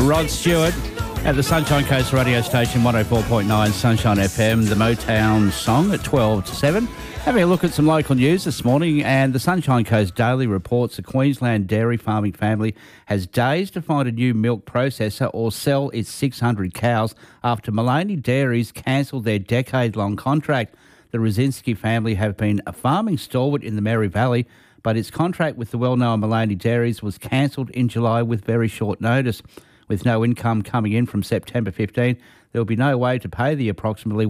Rod Stewart at the Sunshine Coast radio station 104.9 Sunshine FM, the Motown song at 12 to 7. Having a look at some local news this morning, and the Sunshine Coast Daily reports a Queensland dairy farming family has days to find a new milk processor or sell its 600 cows after Maloney Dairies cancelled their decade-long contract. The Rosinski family have been a farming stalwart in the Mary Valley, but its contract with the well-known Maloney Dairies was cancelled in July with very short notice. With no income coming in from September 15, there will be no way to pay the approximately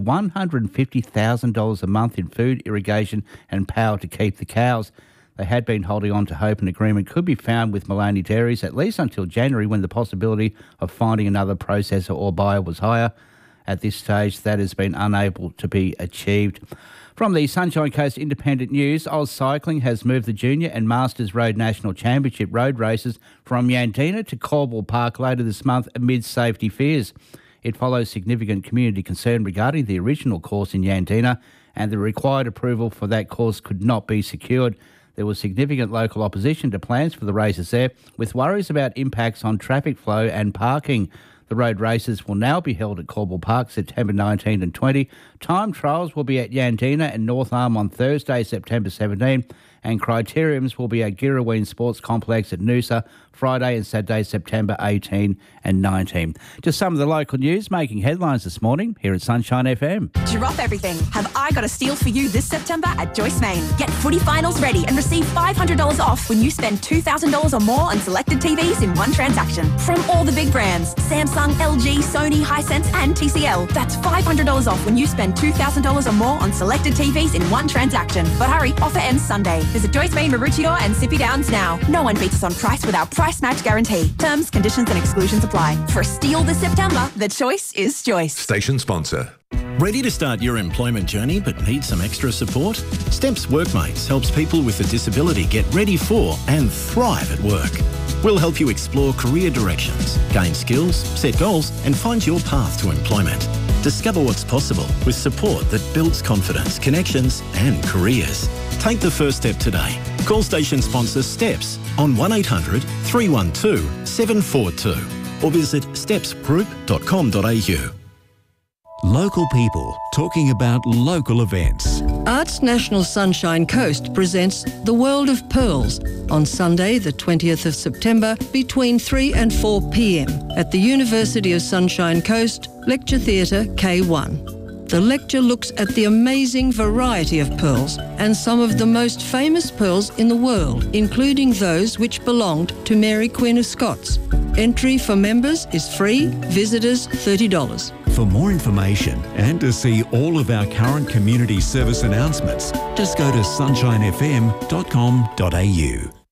$150,000 a month in food, irrigation and power to keep the cows. They had been holding on to hope an agreement could be found with Maloney Dairies at least until January, when the possibility of finding another processor or buyer was higher. At this stage, that has been unable to be achieved. From the Sunshine Coast Independent News, Oz Cycling has moved the Junior and Masters Road National Championship road races from Yandina to Caldwell Park later this month amid safety fears. It follows significant community concern regarding the original course in Yandina, and the required approval for that course could not be secured. There was significant local opposition to plans for the races there, with worries about impacts on traffic flow and parking. The road races will now be held at Caldwell Park September 19 and 20. Time trials will be at Yandina and North Arm on Thursday, September 17, and criteriums will be at Girraween Sports Complex at Noosa Friday and Saturday, September 18 and 19. Just some of the local news making headlines this morning here at Sunshine FM. Drop everything. Have I got a steal for you this September at Joyce Main? Get footy finals ready and receive $500 off when you spend $2,000 or more on selected TVs in one transaction. From all the big brands, Samsung, LG, Sony, Hisense and TCL. That's $500 off when you spend $2,000 or more on selected TVs in one transaction. But hurry, offer ends Sunday. Visit Joyce Main, Maroochydore and Sippy Downs now. No one beats us on price with our price match guarantee. Terms, conditions and exclusions apply. For a steal this September, the choice is Joyce. Station sponsor. Ready to start your employment journey but need some extra support? Steps Workmates helps people with a disability get ready for and thrive at work. We'll help you explore career directions, gain skills, set goals and find your path to employment. Discover what's possible with support that builds confidence, connections and careers. Take the first step today. Call station sponsor Steps on 1800 312 742 or visit stepsgroup.com.au. Local people talking about local events. Arts National Sunshine Coast presents The World of Pearls on Sunday the 20th of September between 3 and 4 p.m. at the University of Sunshine Coast Lecture Theatre K1. The lecture looks at the amazing variety of pearls and some of the most famous pearls in the world, including those which belonged to Mary Queen of Scots. Entry for members is free, visitors $30. For more information and to see all of our current community service announcements, just go to sunshinefm.com.au.